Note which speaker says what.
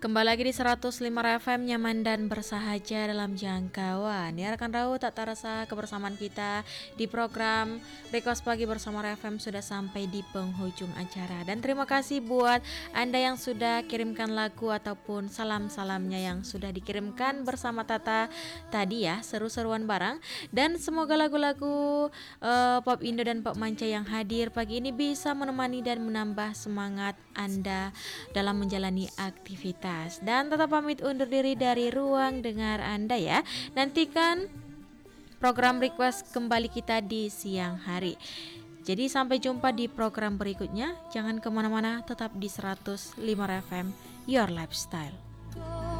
Speaker 1: Kembali lagi di 105 FM nyaman dan bersahaja dalam jangkauan. Ya rekan Rau, tak terasa kebersamaan kita di program Request Pagi bersama FM sudah sampai di penghujung acara. Dan terima kasih buat Anda yang sudah kirimkan lagu ataupun salam-salamnya yang sudah dikirimkan bersama Tata tadi ya, seru-seruan bareng. Dan semoga lagu-lagu Pop Indo dan Pop Manca yang hadir pagi ini bisa menemani dan menambah semangat Anda dalam menjalani aktivitas. Dan tetap pamit undur diri dari ruang dengar Anda ya. Nantikan program request kembali kita di siang hari. Jadi sampai jumpa di program berikutnya. Jangan kemana-mana, tetap di 105 FM Your Lifestyle.